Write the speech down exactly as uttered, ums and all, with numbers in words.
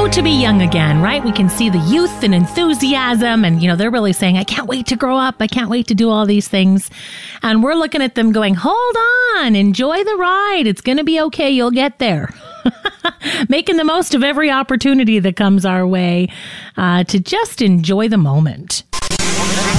so to be young again, right? We can see the youth and enthusiasm, and, you know, they're really saying, I can't wait to grow up. I can't wait to do all these things. And we're looking at them going, hold on, enjoy the ride. It's going to be okay. You'll get there. Making the most of every opportunity that comes our way uh, to just enjoy the moment.